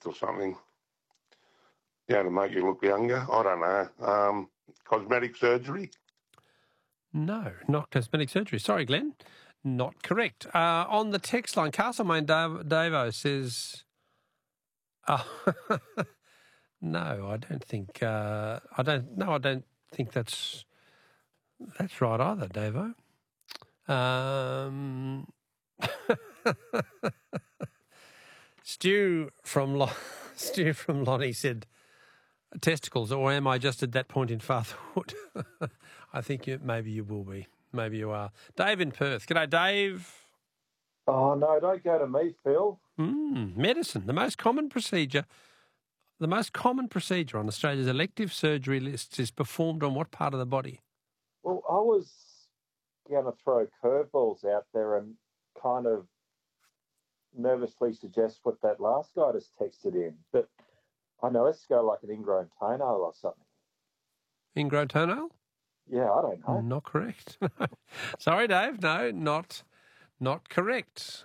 or something. To make you look younger. I don't know. Cosmetic surgery? No, not cosmetic surgery. Sorry, Glenn. Not correct. On the text line, Castlemaine Davo says, no, I don't think. I don't think that's right either, Davo. Stu from Lonnie said, testicles, or am I just at that point in fatherhood? I think maybe you will be. Maybe you are. Dave in Perth. G'day, Dave. Oh, no, don't go to me, Phil. Medicine. The most common procedure on Australia's elective surgery list is performed on what part of the body? Well, I was going to throw curveballs out there and kind of nervously suggest what that last guy just texted in. But I know, let's go like an ingrown toenail or something. Ingrown toenail? Yeah, I don't know. Not correct. Sorry, Dave. No, not correct.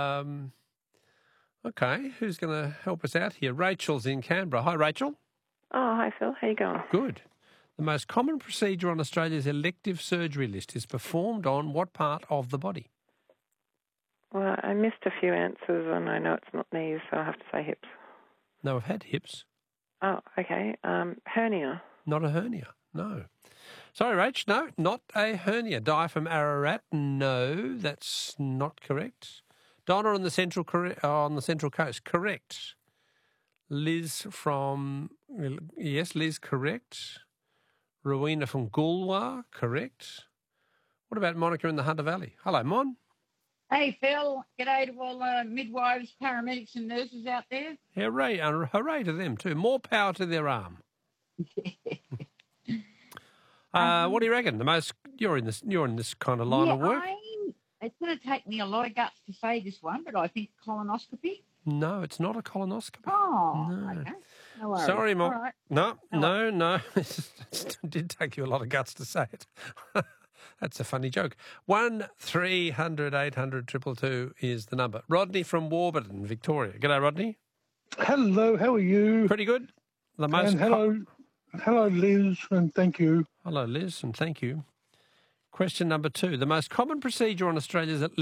Okay, who's going to help us out here? Rachel's in Canberra. Hi, Rachel. Oh, hi, Phil. How you going? Good. The most common procedure on Australia's elective surgery list is performed on what part of the body? Well, I missed a few answers, and I know it's not knees, so I have to say hips. No, I've had hips. Oh, okay. Hernia. Not a hernia, no. Sorry, Rach, no, not a hernia. Di from Ararat, no, that's not correct. Donna on the Central Coast, correct. Liz from, yes, Liz, correct. Rowena from Goolwa, correct. What about Monica in the Hunter Valley? Hello, Mon. Hey, Phil. G'day to all the midwives, paramedics and nurses out there. Hooray, and hooray to them too. More power to their arm. What do you reckon? You're in this kind of line of work. It's going to take me a lot of guts to say this one, but I think colonoscopy. No, it's not a colonoscopy. Oh, no. Okay. No worries. Sorry, Mom. Right. No. It did take you a lot of guts to say it. That's a funny joke. 1300 800 222 is the number. Rodney from Warburton, Victoria. G'day, Rodney. Hello, how are you? Pretty good. Hello, Liz, and thank you. Hello, Liz, and thank you. Question number 2. The most common procedure on Australia's